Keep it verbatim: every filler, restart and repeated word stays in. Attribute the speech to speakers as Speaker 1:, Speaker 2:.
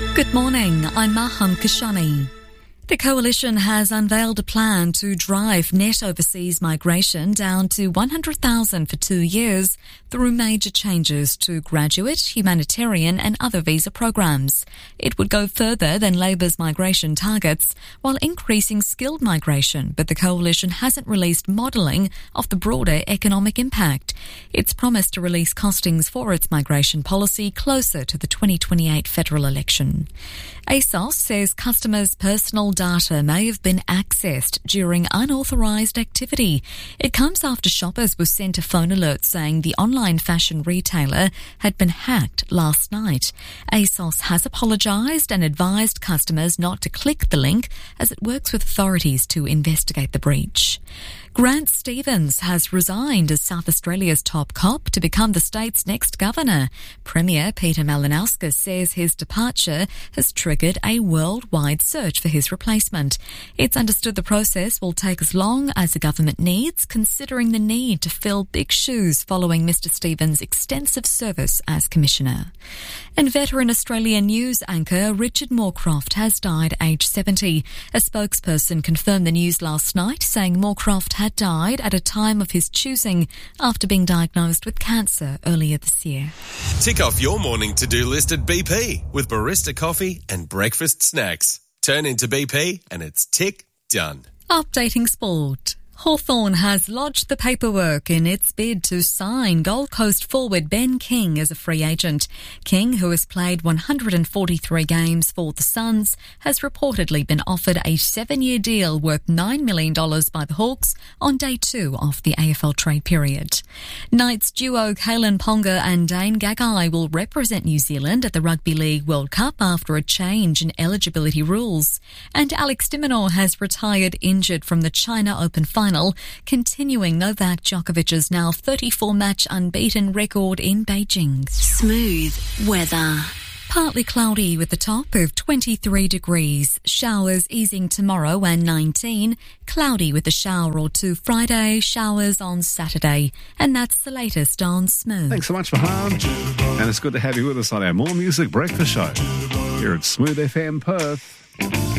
Speaker 1: Good morning, I'm Maham Kashani. The Coalition has unveiled a plan to drive net overseas migration down to one hundred thousand for two years through major changes to graduate, humanitarian and other visa programs. It would go further than Labor's migration targets while increasing skilled migration, but the Coalition hasn't released modelling of the broader economic impact. It's promised to release costings for its migration policy closer to the twenty twenty-eight federal election. ASOS says customers' personal data may have been accessed during unauthorised activity. It comes after shoppers were sent a phone alert saying the online fashion retailer had been hacked last night. ASOS has apologised and advised customers not to click the link as it works with authorities to investigate the breach. Grant Stevens has resigned as South Australia's top cop to become the state's next governor. Premier Peter Malinauskas says his departure has triggered a worldwide search for his replacement. It's understood the process will take as long as the government needs, considering the need to fill big shoes following Mister Stevens' extensive service as commissioner. And veteran Australian news anchor Richard Moorcroft has died aged seventy. A spokesperson confirmed the news last night, saying Moorcroft had died at a time of his choosing after being diagnosed with cancer earlier this year.
Speaker 2: Tick off your morning to-do list at B P with barista coffee and breakfast snacks. Turn into B P and it's tick done.
Speaker 1: Updating sport. Hawthorn has lodged the paperwork in its bid to sign Gold Coast forward Ben King as a free agent. King, who has played one hundred forty-three games for the Suns, has reportedly been offered a seven-year deal worth nine million dollars by the Hawks on day two of the A F L trade period. Knights duo Kalen Ponga and Dane Gagai will represent New Zealand at the Rugby League World Cup after a change in eligibility rules. And Alex de Minaur has retired injured from the China Open final, continuing Novak Djokovic's now thirty-four match unbeaten record in Beijing.
Speaker 3: Smooth weather.
Speaker 1: Partly cloudy with a top of twenty-three degrees. Showers easing tomorrow and nineteen. Cloudy with a shower or two Friday. Showers on Saturday. And that's the latest on Smooth.
Speaker 4: Thanks so much, Maham. And it's good to have you with us on our More Music Breakfast Show here at Smooth F M Perth.